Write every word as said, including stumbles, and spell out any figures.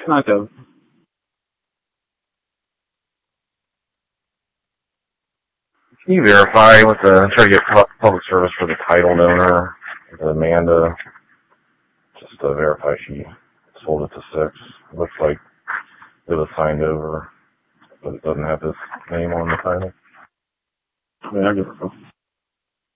Kind of. Can you verify with the, try to get pu- public service for the title owner, Amanda, just to verify she sold it to Six. It looks like it was signed over, but it doesn't have his name on the title. Yeah, I get it.